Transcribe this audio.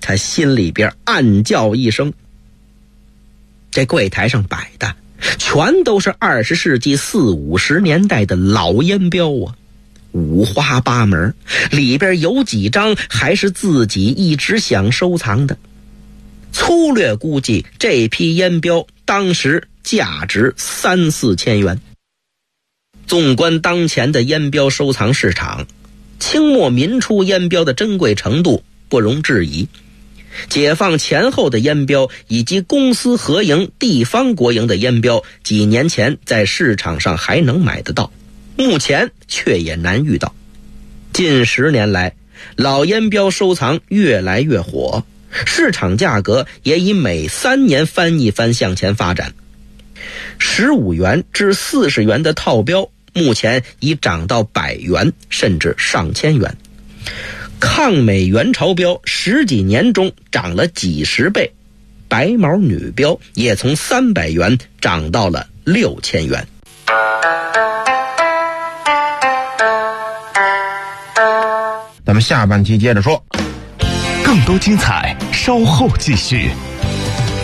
他心里边暗叫一声。这柜台上摆的全都是20世纪40、50年代的老烟标啊，五花八门，里边有几张还是自己一直想收藏的。粗略估计，这批烟标当时价值3、4千元。纵观当前的烟标收藏市场，清末民初烟标的珍贵程度不容置疑。解放前后的烟标以及公私合营、地方国营的烟标，几年前在市场上还能买得到，目前却也难遇到。近10年来，老烟标收藏越来越火，市场价格也以每3年翻一番向前发展。15元至40元的套标，目前已涨到100元，甚至上千元。抗美援朝标10几年中涨了几十倍，白毛女标也从300元涨到了6000元。 咱们下半期接着说， 更多精彩稍后继续。